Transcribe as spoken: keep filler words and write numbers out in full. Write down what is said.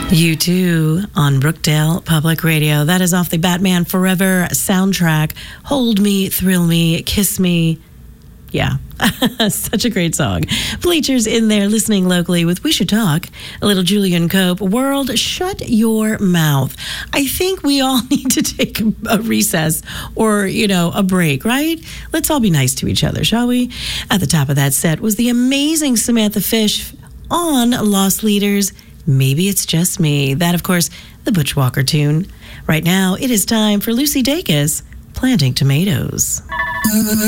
You too on Brookdale Public Radio. That is off the Batman Forever soundtrack. Hold Me, Thrill Me, Kiss Me. Yeah, such a great song. Bleachers in there listening locally with We Should Talk. A little Julian Cope. World, shut your mouth. I think we all need to take a recess or, you know, a break, right? Let's all be nice to each other, shall we? At the top of that set was the amazing Samantha Fish on Lost Leaders. Maybe It's Just Me. That, of course, the Butch Walker tune. Right now, it is time for Lucy Dacus, Planting Tomatoes.